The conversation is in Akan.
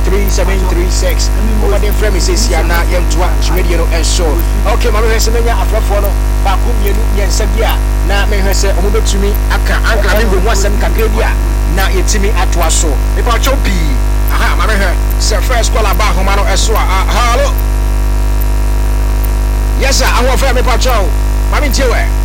3736. Over the frame is Siana Yamtua, Chimediano and so. Okay, my Hesenia Afrafono, Bakum Yen Sabia, now may have said, Omo to me, Aka, Uncle, once and Cagabia, now it's me at Wasso. If I choppy, aha, my Sir First call about Homano Eswa. Hello. Yes, sir, I want family patrol. Mammy Chewe.